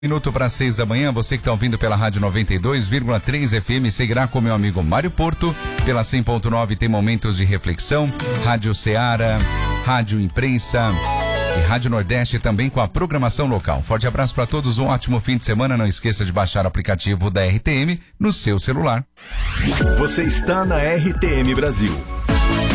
Minuto para 6 da manhã, você que está ouvindo pela Rádio 92,3 FM seguirá com meu amigo Mário Porto. Pela 100.9 tem momentos de reflexão, Rádio Ceará, Rádio Imprensa e Rádio Nordeste também com a programação local. Forte abraço para todos, um ótimo fim de semana. Não esqueça de baixar o aplicativo da RTM no seu celular. Você está na RTM Brasil.